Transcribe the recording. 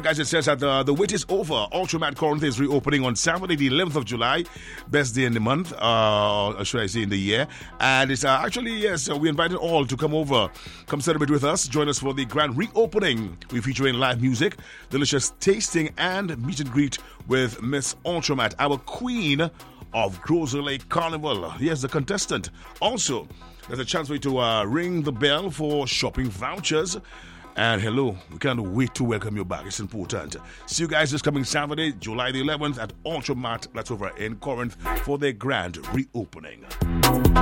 guys, it says that the wait is over. Ultramat Corinth is reopening on Saturday, the 11th of July. Best day in the month, or should I say in the year. And it's actually, yes, we invited all to come over. Come celebrate with us. Join us for the grand reopening. We're featuring live music, delicious tasting, and meet and greet with Miss Ultramat, our queen of Grozer Lake Carnival. Yes, the contestant. Also, there's a chance for you to ring the bell for shopping vouchers. And hello, we can't wait to welcome you back. It's important. See you guys this coming Saturday, July the 11th at Ultramat. That's over in Corinth for their grand reopening.